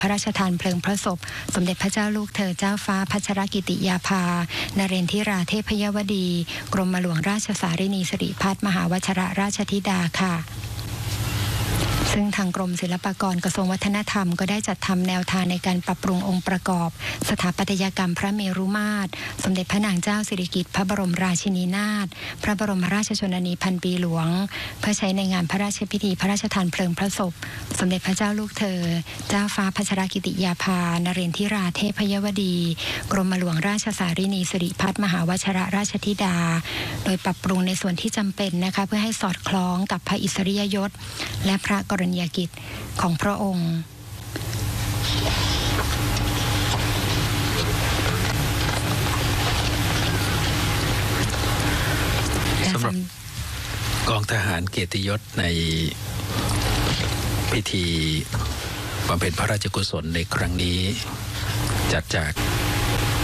พระราชทานเพลิงพระศพสมเด็จพระเจ้าลูกเธอเจ้าฟ้าพัชรกิติยาภานเรนทิราเทพยวดีกรมหลวงราชสารินีสิริพัฒน์มหาวชิรราชธิดาค่ะซึ่งทางกรมศิลปากรกระทรวงวัฒนธรรมก็ได้จัดทำแนวทางในการปรับปรุงองค์ประกอบสถาปัตยกรรมพระเมรุมาตรสมเด็จพระนางเจ้าสิริกิติ์พระบรมราชินีนาถพระบรมราชชนนีพันปีหลวงเพื่อใช้ในงานพระราชพิธีพระราชทานเพลิงพระศพสมเด็จพระเจ้าลูกเธอเจ้าฟ้าพัชรกิติยาภานเรนทิราเทพยวดีกรมหลวงราชสารินีสิริพัฒน์มหาวชิรราชธิดาโดยปรับปรุงในส่วนที่จำเป็นนะคะเพื่อให้สอดคล้องกับพระอิสริยยศและพระกรณียกิจของพระองค์สำหรับกองทหารเกียรติยศในพิธีบำเพ็ญพระราชกุศลในครั้งนี้จัดจาก